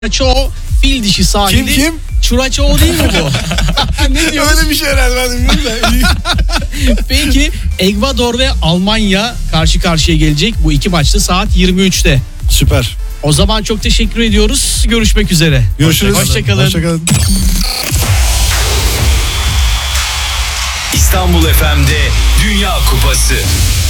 Çuraçao fil dişi sahili. Kim? Çuraçao değil mi bu? Ne diyorsun? Öyle bir şey herhalde, ben bilmiyorum da. Peki Ekvador ve Almanya karşı karşıya gelecek bu iki maçta saat 23'te. Süper. O zaman çok teşekkür ediyoruz. Görüşmek üzere. Görüşürüz. Hoşçakalın. Hoşçakalın. İstanbul FM'de Dünya Kupası.